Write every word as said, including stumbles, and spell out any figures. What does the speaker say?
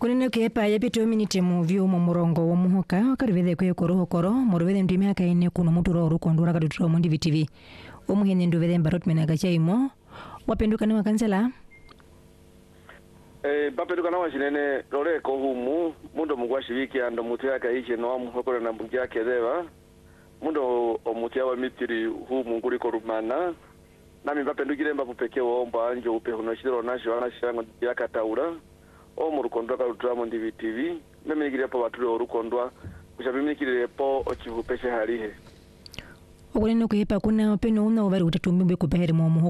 Kunene kepa yapito minute mu vyo mu murongo wo muhoka karivede kwe koroho koro moruvede ndime akaine kuno muturo rukondura kadutro mu T V omuhene nduvede mbarot menaga chaimo wapenduka ni wakansela eh bapenduka na wachinene rore ko humu mundo mugwashibiki ando mutu yaka iche no muhokora na mbujya kedeva mundo omutia wa mitiri humu nguri ko rumana nami bapendukire mba pupeke womba anje upe hono shiro nasho anashanga yaka taura o mu rukondo ka utramo ndi T V memikire po batule orukondwa kushabimikire po ochivupeshe harihe okunene kuhepa kuna peno una obari utatumbe kubaheri mu